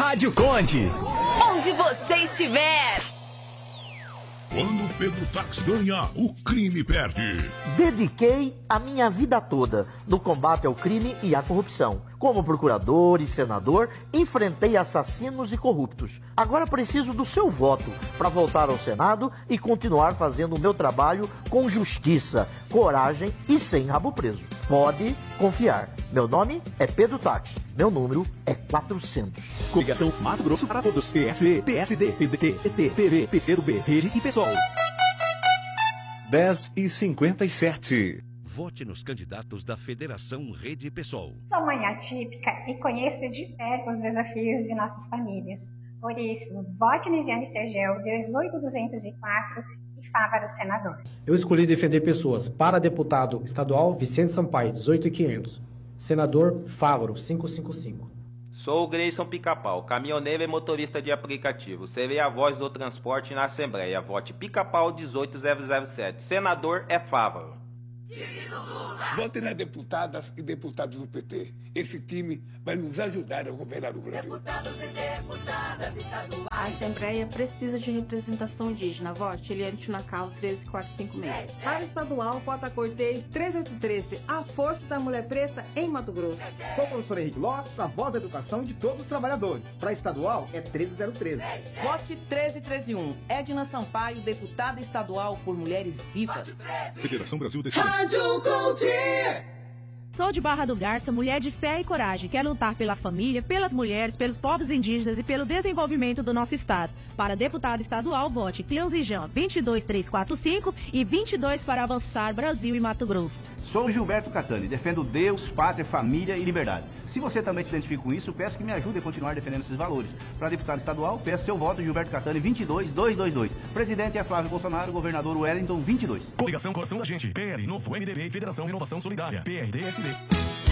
Rádio Conde. Onde você estiver. Quando o Pedro Tax ganha, o crime perde. Dediquei a minha vida toda no combate ao crime e à corrupção. Como procurador e senador, enfrentei assassinos e corruptos. Agora preciso do seu voto para voltar ao Senado e continuar fazendo o meu trabalho com justiça, coragem e sem rabo preso. Pode confiar. Meu nome é Pedro Tax. Meu número é 400. Coligação Mato Grosso para Todos. PSD, PSD, PDT, PT, PV, PCdoB, Rede e PSOL. 10h57. Vote nos candidatos da Federação Rede PSOL. Sou mãe atípica e conheço de perto os desafios de nossas famílias. Por isso, vote Nisiane Sergel, 18204 e Fávaro senador. Eu escolhi defender pessoas. Para deputado estadual, Vicente Sampaio, 18500. Senador, Fávaro, 555. Sou o Grayson Pica-Pau, caminhoneiro e motorista de aplicativo. Serei a voz do transporte na Assembleia. Vote Pica-Pau 18007. Senador é Fávaro. Vote nas deputadas e deputados do PT. Esse time vai nos ajudar a governar o Brasil. Deputados e deputadas estaduais. A Assembleia precisa de representação indígena. Vote Eliane Chunacal, 13456. Para estadual, Cota Cortez, 3813. A força da mulher preta em Mato Grosso. Com o professor Henrique Lopes, a voz da educação de todos os trabalhadores. Para estadual, é 13013. Vote 13131. Edna Sampaio, deputada estadual por Mulheres Vivas. Federação Brasil de Rádio Conde. Sou de Barra do Garça, mulher de fé e coragem. Quero lutar pela família, pelas mulheres, pelos povos indígenas e pelo desenvolvimento do nosso estado. Para deputado estadual, vote Cleonzijan 22345 e 22 para avançar Brasil e Mato Grosso. Sou Gilberto Catani, defendo Deus, pátria, família e liberdade. Se você também se identifica com isso, peço que me ajude a continuar defendendo esses valores. Para deputado estadual, peço seu voto, Gilberto Catani 22222. Presidente é Flávio Bolsonaro, governador Wellington 22. Coligação Coração da Gente, PL, Novo MDB e Federação Renovação Solidária, PRDSB.